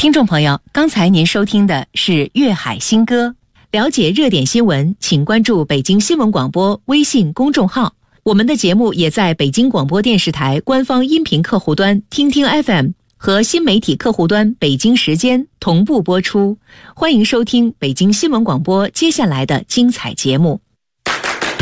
听众朋友，刚才您收听的是粤海新歌。了解热点新闻，请关注北京新闻广播微信公众号。我们的节目也在北京广播电视台官方音频客户端听听 FM 和新媒体客户端北京时间同步播出。欢迎收听北京新闻广播接下来的精彩节目。